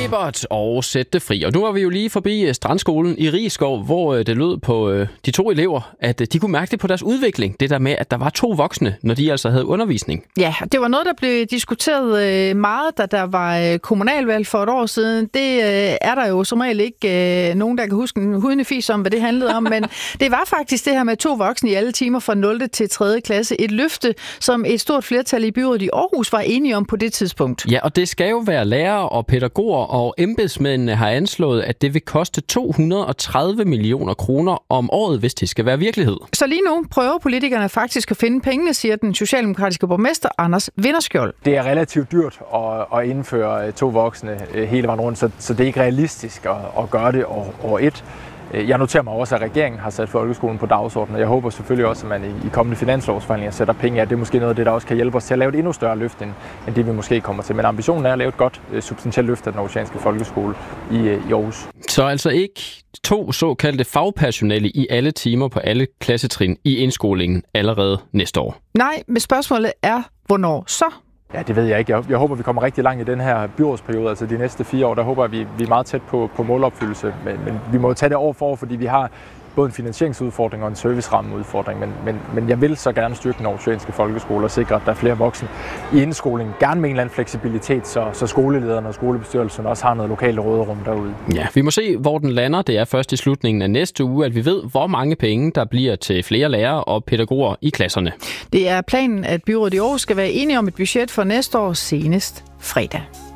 Ebert og Sæt det fri. Og nu var vi jo lige forbi Strandskolen i Risskov, hvor det lød på de 2 elever, at de kunne mærke det på deres udvikling. Det der med, at der var 2 voksne, når de altså havde undervisning. Ja, det var noget, der blev diskuteret meget, da der var kommunalvalg for et år siden. Det er der jo som regel ikke nogen, der kan huske en hudende fis om, hvad det handlede om. Men det var faktisk det her med 2 voksne i alle timer fra 0. til 3. klasse. Et løfte, som et stort flertal i byrådet i Aarhus var enige om på det tidspunkt. Ja, og det skal jo være lærere og pædagoger, og embedsmændene har anslået, at det vil koste 230 millioner kroner om året, hvis det skal være virkelighed. Så lige nu prøver politikerne faktisk at finde pengene, siger den socialdemokratiske borgmester Anders Vinderskjold. Det er relativt dyrt at indføre 2 voksne hele vejen rundt, så det er ikke realistisk at gøre det over et. Jeg noterer mig også, at regeringen har sat folkeskolen på dagsordenen, og jeg håber selvfølgelig også, at man i kommende finanslovsforhandlinger sætter penge af. Det er måske noget af det, der også kan hjælpe os til at lave et endnu større løft, end det vi måske kommer til. Men ambitionen er at lave et godt, substantielt løft af den aarhusianske folkeskole i Aarhus. Så altså ikke 2 såkaldte fagpersonale i alle timer på alle klassetrin i indskolingen allerede næste år? Nej, men spørgsmålet er, hvornår så? Ja, det ved jeg ikke. Jeg håber, vi kommer rigtig langt i den her byrådsperiode, altså de næste 4 år. Der håber jeg, vi er meget tæt på målopfyldelse. Men vi må jo tage det år for år, fordi vi har både en finansieringsudfordring og en servicerammeudfordring. Men jeg vil så gerne styrke den aarhusianske folkeskole og sikre, at der er flere voksne i indskolingen. Gerne med en eller anden fleksibilitet, så skolelederne og skolebestyrelsen også har noget lokalt råderum derude. Ja, vi må se, hvor den lander. Det er først i slutningen af næste uge, at vi ved, hvor mange penge der bliver til flere lærere og pædagoger i klasserne. Det er planen, at byrådet i Aarhus skal være enige om et budget for næste år senest fredag.